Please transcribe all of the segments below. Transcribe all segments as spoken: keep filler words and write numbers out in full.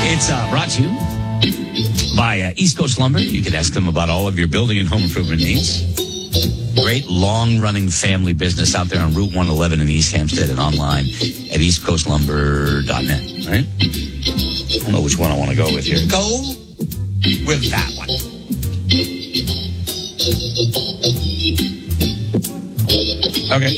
It's uh, brought to you by uh, East Coast Lumber. You can ask them about all of your building and home improvement needs. Great long-running family business out there on Route one eleven in East Hampstead and online at east coast lumber dot net. Right? I don't know which one I want to go with here. Go with that one. Okay.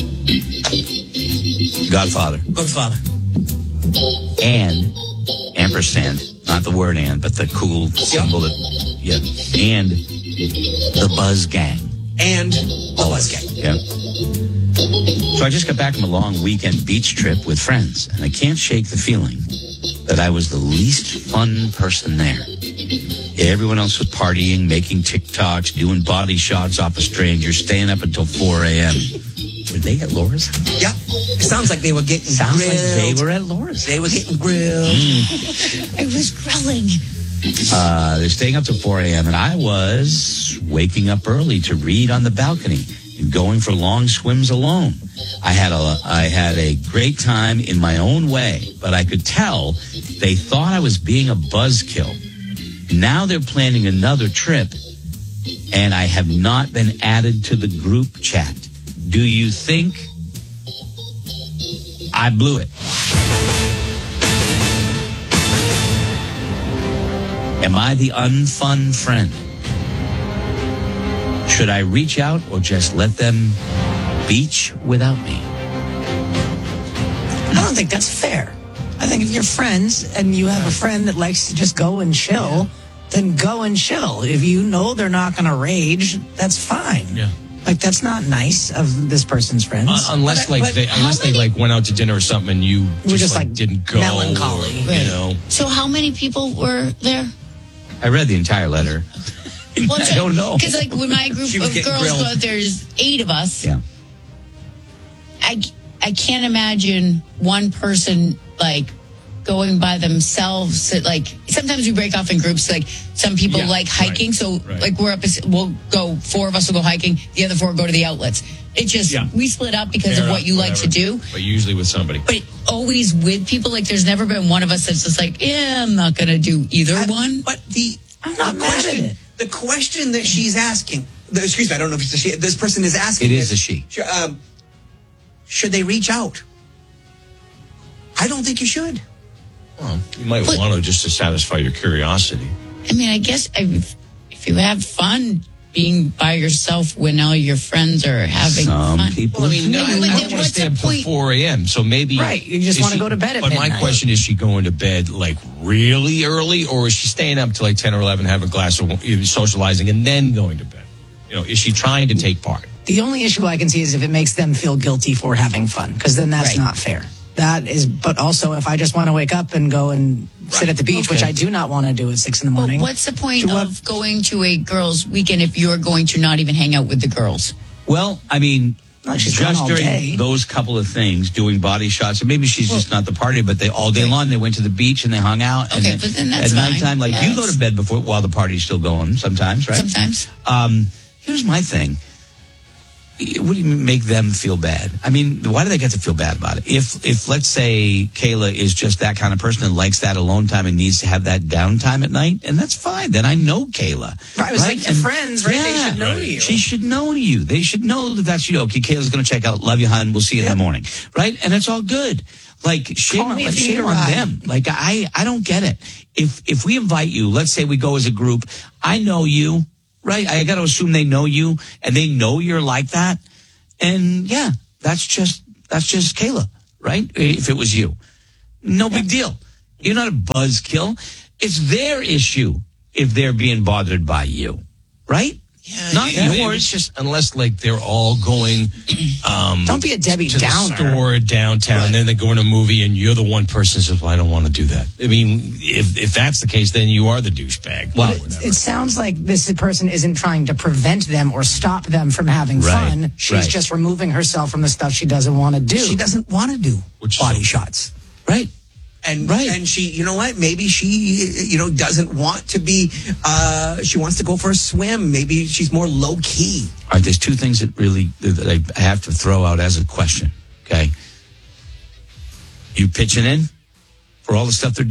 Godfather. Godfather. And ampersand, not the word and, but the cool symbol that, yeah, and the Buzz Gang. And the Buzz Gang. Yeah. So I just got back from a long weekend beach trip with friends, and I can't shake the feeling that I was the least fun person there. Everyone else was partying, making TikToks, doing body shots off a stranger, staying up until four a.m. Were they at Laura's? Yeah. It sounds like they were getting Sounds grilled. like they were at Laura's. They were getting grilled. Mm. I was grilling. Uh, they're staying up till four a.m. and I was waking up early to read on the balcony and going for long swims alone. I had a I had a great time in my own way, but I could tell they thought I was being a buzzkill. Now they're planning another trip, and I have not been added to the group chat. Do you think I blew it? Am I the unfun friend? Should I reach out or just let them beach without me? I don't think that's fair. I think if you're friends and you have a friend that likes to just go and chill, then go and chill. If you know they're not going to rage, that's fine. Yeah. Like, that's not nice of this person's friends. Uh, unless But- like but they how unless many- they like went out to dinner or something and you We're just, just, like, like, didn't go. melancholy. Or, Right. you know. So how many people were there? I read the entire letter. Well, I don't know. Because like when my group She was of getting girls grilled. go out, there's eight of us. Yeah. I, I can't imagine one person like going by themselves. At, like sometimes we break off in groups. Like some people Yeah, like hiking, right, so right. like we're up. We'll go. Four of us will go hiking. The other four go to the outlets. It just Yeah. we split up because Fair of what enough, you like to whatever. do. But usually with somebody. But always with people. Like there's never been one of us that's just like, yeah, I'm not gonna do either I- one. But the, I'm not the mad at question, it. the question that she's asking, the, excuse me, I don't know if it's a she, this person is asking. It is a she. sh- Um, should they reach out? I don't think you should. Well, you might But- want to just to satisfy your curiosity. I mean, I guess if, if you have fun being by yourself when all your friends are having Some fun. people. Well, I mean, Maybe, I, but I then don't want to what's stay the up till point? four a.m. So maybe Right, you just is wanna she- go to bed at But my midnight. question is: she going to bed like really early, or is she staying up till like ten or eleven, having a glass of you know, socializing, and then going to bed? You know, is she trying to take part? The only issue I can see is if it makes them feel guilty for having fun, because then that's Right. not fair. That is, but also if I just want to wake up and go and sit at the beach, which Okay. I do not want to do at six in the But morning. what's the point To what- of going to a girls' weekend if you're going to not even hang out with the girls? Well, I mean, Like she's gone just all during day. those couple of things, doing body shots, and maybe she's just not the party, but they all day long they went to the beach and they hung out. And Okay, then but then that's at fine. nighttime, like Yeah, you go that's- to bed before while the party's still going. Sometimes, right? Sometimes. Um, here's my thing. What do you mean make them feel bad? I mean, why do they get to feel bad about it? If, if let's say Kayla is just that kind of person and likes that alone time and needs to have that downtime at night, and that's fine. Then I know Kayla. Right, it was like your friends, right? They should know you. She should know you. They should know that that's you. Okay, Kayla's going to check out. Love you, hon. We'll see you in the morning. Right? And it's all good. Like, shame, Call me like, if you need shame a on ride. them. Like, I, I don't get it. If, if we invite you, let's say we go as a group, I know you, right? I got to assume they know you and they know you're like that. And yeah, that's just, that's just Kayla, right? If it was you. No big deal. You're not a buzzkill. It's their issue if they're being bothered by you, right? Yeah, Not yeah, yours. It's just unless like they're all going. Um, Don't be a Debbie to Downer. the store downtown, and then they go in a movie, and you're the one person who says, "Well, I don't want to do that." I mean, if if that's the case, then you are the douchebag. Well, or It, whatever. it sounds like this person isn't trying to prevent them or stop them from having Right, fun. She's right. just removing herself from the stuff she doesn't want to do. She doesn't want to do Which body is- shots. right. And Right. and she, you know what? Maybe she, you know, doesn't want to be. Uh, she wants to go for a swim. Maybe she's more low key. All right, there's two things that really that I have to throw out as a question. Okay, you pitching in for all the stuff they're doing?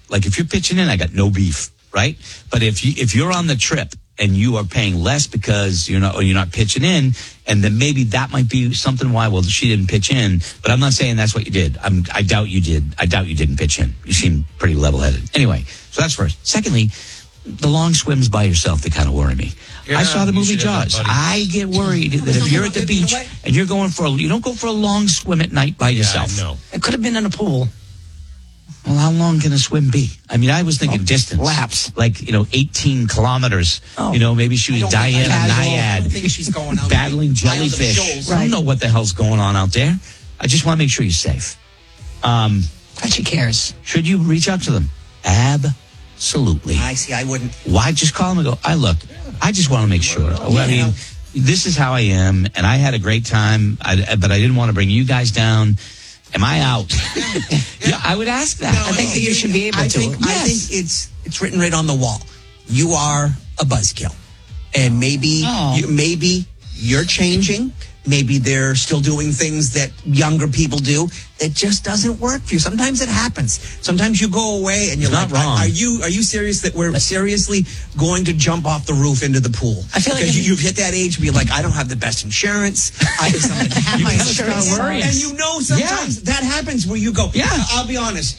Like if you're pitching in, I got no beef, right? But if you if you're on the trip and you are paying less because you're not or you're not pitching in, and then maybe that might be something why, well, she didn't pitch in. But I'm not saying that's what you did. I'm, I doubt you did. I doubt you didn't pitch in. You seem pretty level-headed. Anyway, so that's first. Secondly, the long swims by yourself, they kind of worry me. Yeah, I saw the you movie should have Jaws. that, buddy. I get worried that if you're at the beach and you're going for a, you don't go for a long swim at night by yourself. No. It could have been in a pool. Well, how long can a swim be? I mean, I was thinking Oh, distance. laps. Like, you know, eighteen kilometers. Oh. You know, maybe she was I don't think- Diana I don't Nyad. think she's going out battling Isles of jellyfish. Shoals. I don't know what the hell's going on out there. I just want to make sure you're safe. Um, But she cares. should you reach out to them? Absolutely. I see. I wouldn't. Why just call them and go, I look, I just want to make sure. Yeah. I mean, this is how I am, and I had a great time, I, but I didn't want to bring you guys down. Am I out? yeah, I would ask that. I think that you should be able I to. Think, I Yes. think it's it's written right on the wall. You are a buzzkill, and maybe Oh. you, maybe you're changing. Maybe they're still doing things that younger people do that just doesn't work for you. Sometimes it happens. Sometimes you go away and you're It's like, not wrong. Are you are you serious that we're seriously going to jump off the roof into the pool? I feel like because if- you, you've hit that age where you're like, I don't have the best insurance. I just don't have my You gotta insurance. start worrying. And you know sometimes that happens where you go, Yeah. I'll be honest.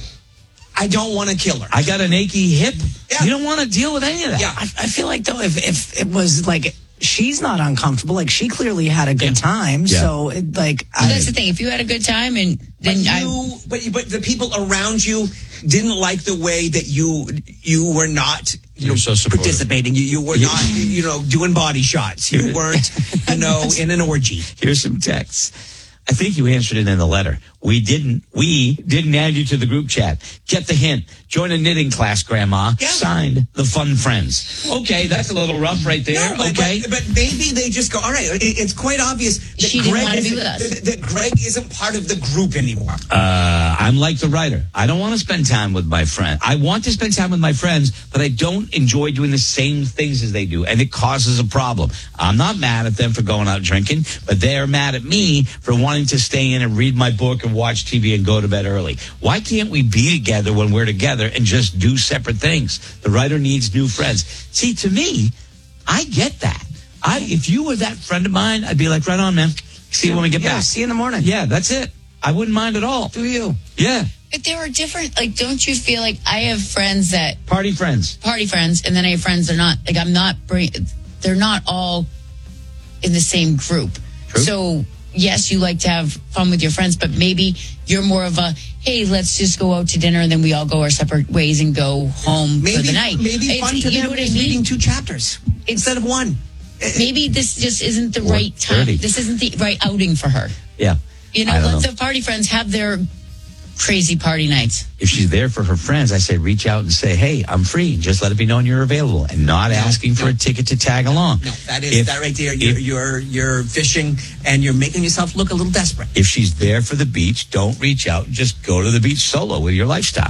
I don't want to kill her. I got an achy hip. Yeah. You don't want to deal with any of that. Yeah. I, I feel like though, if if it was like she's not uncomfortable, like she clearly had a good time. Yeah. So it, like, Well, I, that's the thing. If you had a good time and But then I, you, but but the people around you didn't like the way that you you were not you You're know so supportive. participating. You you were not you know doing body shots. You weren't you know in an orgy. Here's some texts. I think you answered it in the letter. We didn't. We didn't add you to the group chat. Get the hint. Join a knitting class, Grandma. Yeah. Signed, the fun friends. Okay, that's a little rough right there. No, but, okay. but, but maybe they just go. All right, it, it's quite obvious that She didn't Greg wanna be isn't- with us. That, that Greg isn't part of the group anymore. Uh, I'm like the writer. I don't want to spend time with my friend. I want to spend time with my friends, but I don't enjoy doing the same things as they do, and it causes a problem. I'm not mad at them for going out drinking, but they're mad at me for wanting to stay in and read my book and watch T V and go to bed early. Why can't we be together when we're together and just do separate things? The writer needs new friends. See, to me, I get that. I, if you were that friend of mine, I'd be like, right on, man. See you when we get yeah, back. see you in the morning. Yeah, that's it. I wouldn't mind at all. Do you? Yeah. but there are different. Like, don't you feel like I have friends that Party friends. party friends, and then I have friends that are not like I'm not bring. They're not all in the same group. True. So yes, you like to have fun with your friends, but maybe you're more of a hey, let's just go out to dinner and then we all go our separate ways and go home Maybe for the night. maybe It's- fun to you know them what I is mean? reading two chapters instead of one. Maybe this just isn't the Or right time. thirty. This isn't the right outing for her. Yeah. You know, I don't let know. the party friends have their crazy party nights. If she's there for her friends, I say reach out and say, hey, I'm free. Just let it be known you're available and not asking for no. a ticket to tag along. No, that is If- that right there. You're, if- you're you're fishing and you're making yourself look a little desperate. If she's there for the beach, don't reach out. Just go to the beach solo with your lifestyle.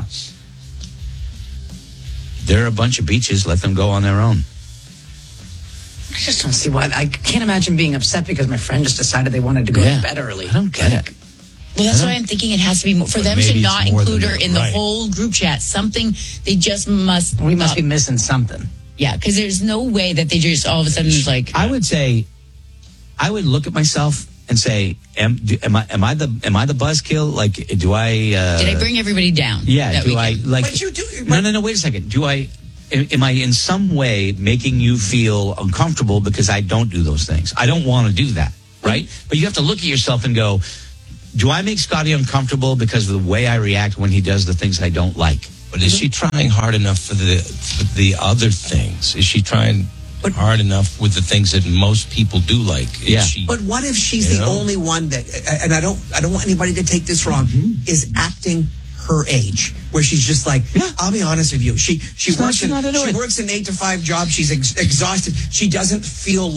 There are a bunch of beaches. Let them go on their own. I just don't see why. I can't imagine being upset because my friend just decided they wanted to go Yeah. to bed early. I don't get it. Well, that's why I'm thinking it has to be more, for But them to maybe not it's more include than her that, in the right. whole group chat. Something they just must. We must uh, be missing something. Yeah, because there's no way that they just all of a sudden is like. I would say, I would look at myself and say, am, do, am I am I the am I the buzzkill? Like, do I? Uh, Did I bring everybody down? Yeah. that Do I weekend? like? But you do- No, no, no. Wait a second. Do I? Am am I in some way making you feel uncomfortable because I don't do those things? I don't want to do that, right? But you have to look at yourself and go, do I make Scotty uncomfortable because of the way I react when he does the things I don't like? But is she trying hard enough for the for the other things? Is she trying hard enough with the things that most people do like? Is Yeah. She, But what if she's You the know? only one that, and I don't, I don't want anybody to take this wrong, is acting her age, where she's just like, Yeah. I'll be honest with you, she she She's not- works she's in not into she it. works an eight to five job. She's ex- exhausted. She doesn't feel like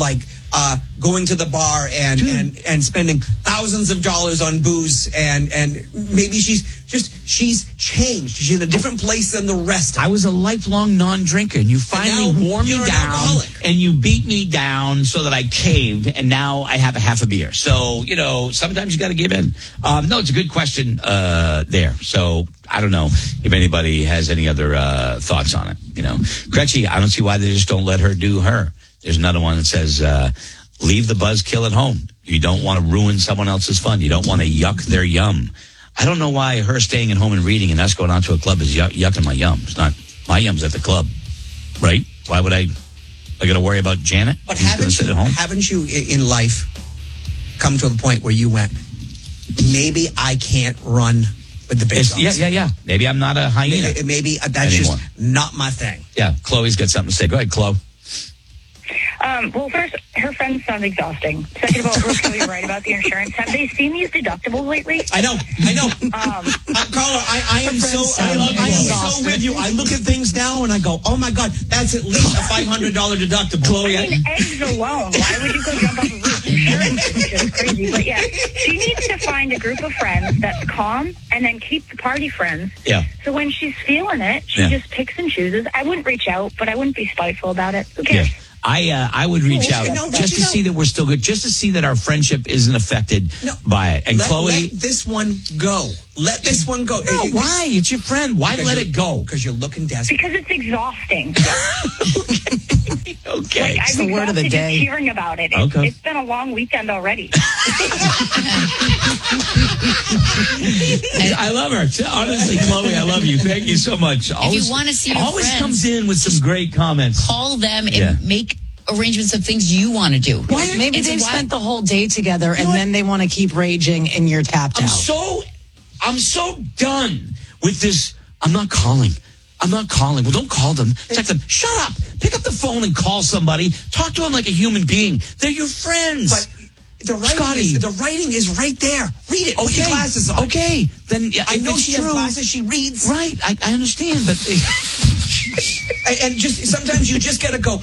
uh, going to the bar and, and, and spending thousands of dollars on booze, and, and maybe she's just, she's changed. She's in a different place than the rest of I was a lifelong non-drinker, and you finally now wore me you're an down, alcoholic. and you beat me down so that I caved, and now I have a half a beer. So, you know, sometimes you got to give in. Um, no, it's a good question uh, there. So I don't know if anybody has any other uh, thoughts on it. You know, Gretchen, I don't see why they just don't let her do her. There's another one that says, uh, leave the buzzkill at home. You don't want to ruin someone else's fun. You don't want to yuck their yum. I don't know why her staying at home and reading and us going out to a club is yuck, yucking my yum. It's not, my yum's at the club, right? Why would I, I got to worry about Janet? But who's gonna haven't sit you, at home? haven't you i- in life come to a point where you went, maybe I can't run with the big It's, dogs? yeah, yeah, yeah. Maybe I'm not a hyena. Maybe, maybe that's Anymore. just not my thing. Yeah, Chloe's got something to say. Go ahead, Chloe. Um, well, first, her friends sound exhausting. Second of all, Rochelle, you're right about the insurance. Have they seen these deductibles lately? I know, I know. Um, Uh, Carla, I, I am so I, sound I am so exhausted. with you. I look at things now and I go, oh my God, that's at least a five hundred dollars deductible. Chloe, I mean, eggs alone. Why would you go jump off a roof? Insurance is just crazy. But yeah, she needs to find a group of friends that's calm and then keep the party friends. Yeah. So when she's feeling it, she Yeah. just picks and chooses. I wouldn't reach out, but I wouldn't be spiteful about it. Who Yeah. cares? I uh, I would reach No, out no, but just you to know- see that we're still good, just to see that our friendship isn't affected No. by it. And let, Chloe, let this one go. Let this one go. no, why? It's your friend. Why let it go? Because you're looking desperate. Because it's exhausting. Okay. Like, It's I'm the word of the exhausted day. just hearing about it. It's, Okay. it's been a long weekend already. I love her. Honestly, Chloe, I love you. Thank you so much. Always, wanna see your always friends, comes in with some great comments. Call them and Yeah. make arrangements of things you want to do. Why, maybe It's they've why- spent the whole day together and then they want to keep raging and you're tapped I'm out. so, I'm so done with this. I'm not calling. I'm not calling. Well, don't call them. Text them. Shut up. Pick up the phone and call somebody. Talk to them like a human being. They're your friends. But the writing, Scotty. is, the writing is right there. Read it. Put your glasses on. Okay. Then yeah, I if know it's she true, has glasses. She reads. Right. I, I understand, but And, and just sometimes you just got to go.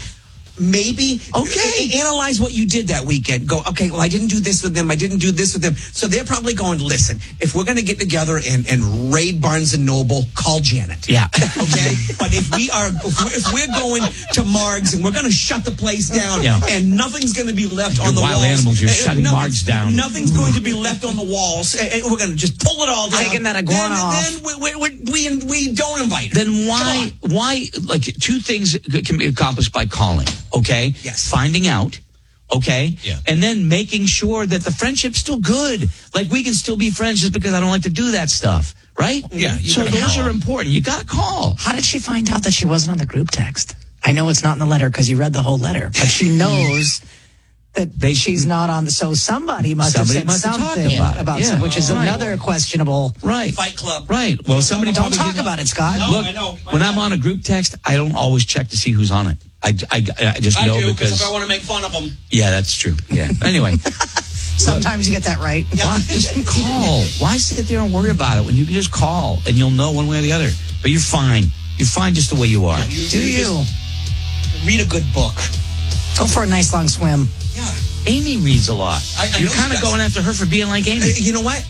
Maybe Okay. a- analyze what you did that weekend. Go, okay, well, I didn't do this with them. I didn't do this with them. So they're probably going, listen, if we're going to get together and, and raid Barnes and Noble, call Janet. yeah. Okay, but if we are, if we're, if we're going to Marg's and we're going to shut the place down, Yeah. and nothing's going to be left on the wild walls, animals, you're uh, shutting nothing's- Marg's down. Nothing's going to be left on the walls, and and we're going to just pull it all down. Taking that iguana then, off. Then we, we, we, we, we don't invite her. Then why, why, like, two things can be accomplished by calling, okay? Yes. Finding out, okay? Yeah. And then making sure that the friendship's still good. Like, we can still be friends just because I don't like to do that stuff, right? Yeah, you So gotta those call. are important. You got to call. How did she find out that she wasn't on the group text? I know it's not in the letter because you read the whole letter, but she knows that They- she's not on the. So somebody must Somebody have must said have talked something about about, it. Yeah. some, which is Right. another questionable. Right. Fight Club. Right. Well, somebody Don't probably talk did- about it, Scott. No, Look, I know. when I'm on a group text, I don't always check to see who's on it. I, I, I just I know do, because. if I want to make fun of them. Yeah, that's true. Yeah. Anyway, Sometimes you get that right. why, just call. Why sit there and worry about it when you can just call and you'll know one way or the other? But you're fine. You're fine just the way you are. Do you Read a good book. go for a nice long swim? Yeah. Amy reads a lot. I- I You're know kind she of does. going after her for being like Amy. Uh, You know what?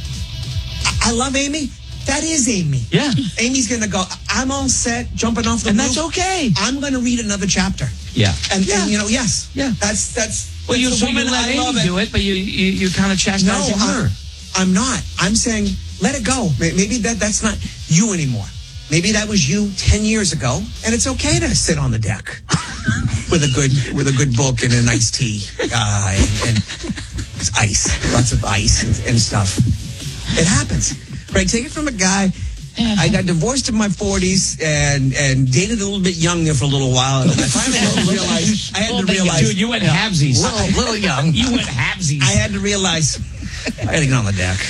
I, I love Amy. That is Amy. Yeah. Amy's going to go, I'm all set, jumping off the And roof. that's okay. I'm going to read another chapter. Yeah. And, Yeah. and you know, yes. Yeah. That's, that's, Well, you that's so the you woman let I love Amy do it, but you you, you kind of No, chastising her. I'm, I'm not. I'm saying, let it go. May- Maybe that that's not you anymore. Maybe that was you ten years ago, and it's okay to sit on the deck with a good with a good book and an iced tea uh, and, and ice, lots of ice and, and stuff. It happens. Right? Take it from a guy. I got divorced in my forties and and dated a little bit young there for a little while. And I finally had to realize. I had to realize. Dude, you went halvesies. Little, little young. You went halvesies. I had to realize. I got to get on the deck.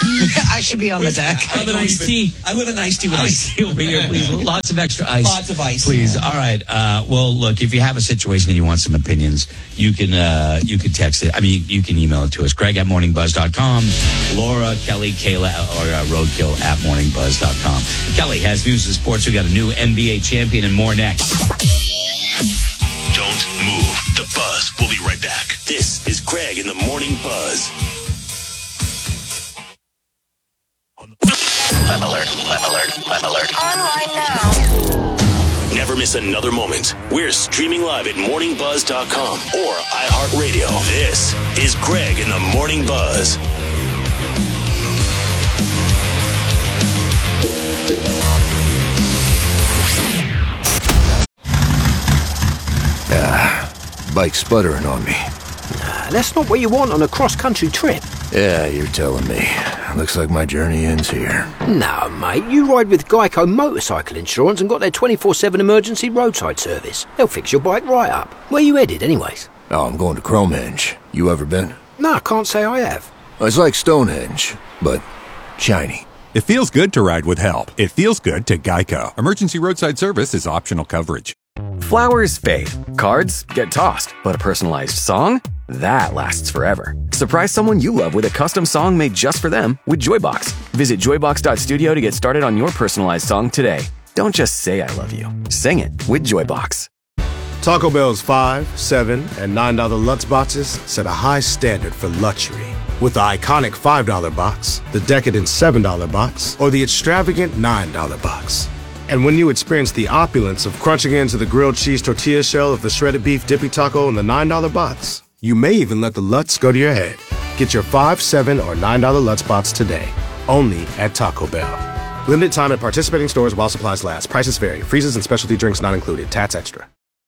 I should be on the deck. I have an iced tea. I want an iced tea with Ice ice. tea over here, please. Lots of extra ice. Lots of ice. Please. All right. Uh, well, look, if you have a situation and you want some opinions, you can uh, you can text it. I mean, you can email it to us. Greg at morning buzz dot com. Laura, Kelly, Kayla, or uh, Roadkill at morning buzz dot com. Kelly has news and sports. We got a new N B A champion and more next. Don't move. The Buzz. We'll be right back. This is Greg in the Morning Buzz. Web alert, web alert, web alert. Online now. Never miss another moment. We're streaming live at morning buzz dot com or iHeartRadio. This is Greg in the Morning Buzz. Ah, bike sputtering on me. Nah, that's not what you want on a cross-country trip. Yeah, you're telling me. Looks like my journey ends here. No, mate, you ride with Geico Motorcycle Insurance and got their twenty-four seven emergency roadside service. They'll fix your bike right up. Where you headed, anyways? Oh, I'm going to Cromehenge. You ever been? No, I can't say I have. It's like Stonehenge, but shiny. It feels good to ride with help. It feels good to Geico. Emergency roadside service is optional coverage. Flowers fade, cards get tossed, but a personalized song? That lasts forever. Surprise someone you love with a custom song made just for them with Joybox. Visit joybox dot studio to get started on your personalized song today. Don't just say I love you. Sing it with Joybox. Taco Bell's five, seven, and nine dollar Lutz boxes set a high standard for luxury. With the iconic five dollar box, the decadent seven dollar box, or the extravagant nine dollar box. And when you experience the opulence of crunching into the grilled cheese tortilla shell of the shredded beef dippy taco in the nine dollar box, you may even let the Lutz go to your head. Get your five, seven, or nine dollar Lutz box today, only at Taco Bell. Limited time at participating stores while supplies last. Prices vary. Freezes and specialty drinks not included. Tats extra.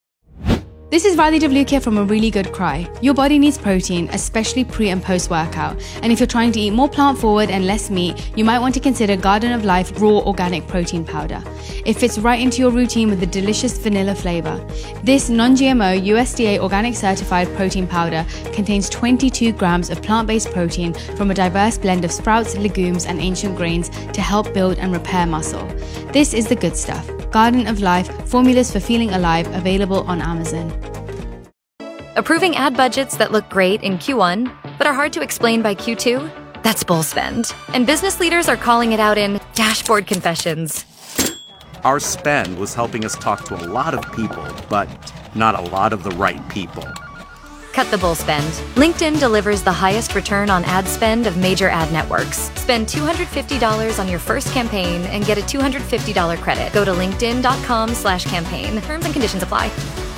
This is Riley DeVlukia from A Really Good Cry. Your body needs protein, especially pre and post workout. And if you're trying to eat more plant forward and less meat, you might want to consider Garden of Life Raw Organic Protein Powder. It fits right into your routine with a delicious vanilla flavor. This non-G M O U S D A organic certified protein powder contains twenty-two grams of plant-based protein from a diverse blend of sprouts, legumes, and ancient grains to help build and repair muscle. This is the good stuff. Garden of Life, formulas for feeling alive, available on Amazon. Approving ad budgets that look great in Q one, but are hard to explain by Q two? That's bull spend. And business leaders are calling it out in dashboard confessions. Our spend was helping us talk to a lot of people, but not a lot of the right people. Cut the bull spend. LinkedIn delivers the highest return on ad spend of major ad networks. Spend two hundred fifty dollars on your first campaign and get a two hundred fifty dollars credit. Go to linkedin.com slash campaign. Terms and conditions apply.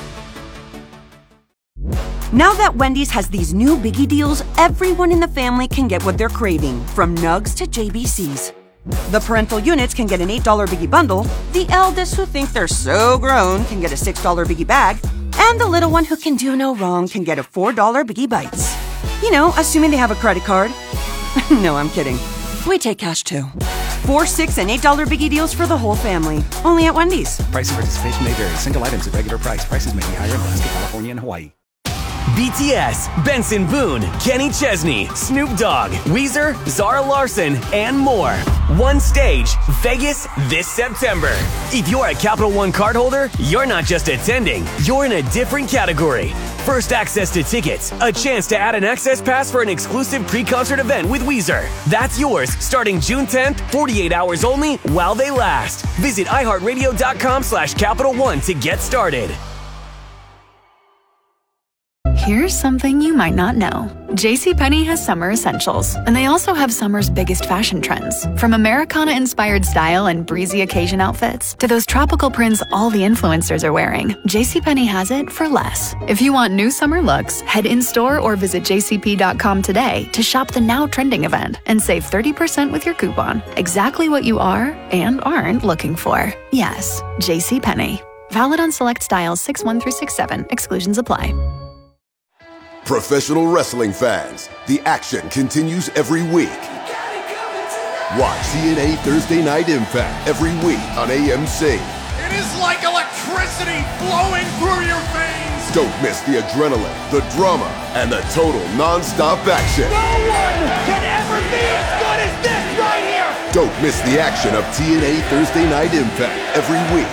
Now that Wendy's has these new biggie deals, everyone in the family can get what they're craving, from nugs to J B Cs. The parental units can get an eight dollar biggie bundle, the eldest who think they're so grown can get a six dollar biggie bag, and the little one who can do no wrong can get a four dollar biggie bites. You know, assuming they have a credit card. No, I'm kidding. We take cash too. Four, six, and eight dollar biggie deals for the whole family. Only at Wendy's. Price and participation may vary. Single items at regular price. Prices may be higher in Alaska, California, and Hawaii. B T S, Benson Boone, Kenny Chesney, Snoop Dogg, Weezer, Zara Larson, and more. One stage, Vegas this September. If you're a Capital One cardholder, you're not just attending, you're in a different category. First access to tickets, a chance to add an access pass for an exclusive pre-concert event with Weezer. That's yours starting June tenth, forty-eight hours only while they last. Visit iHeartRadio.com slash Capital One to get started. Here's something you might not know. JCPenney has summer essentials, and they also have summer's biggest fashion trends. From Americana-inspired style and breezy occasion outfits to those tropical prints all the influencers are wearing, JCPenney has it for less. If you want new summer looks, head in-store or visit j c p dot com today to shop the now trending event and save thirty percent with your coupon. Exactly what you are and aren't looking for. Yes, JCPenney. Valid on select styles six one through six seven. Exclusions apply. Professional wrestling fans, the action continues every week. Watch T N A Thursday Night Impact every week on A M C. It is like electricity flowing through your veins. Don't miss the adrenaline, the drama, and the total non-stop action. No one can ever be as good as this right here. Don't miss the action of T N A Thursday Night Impact every week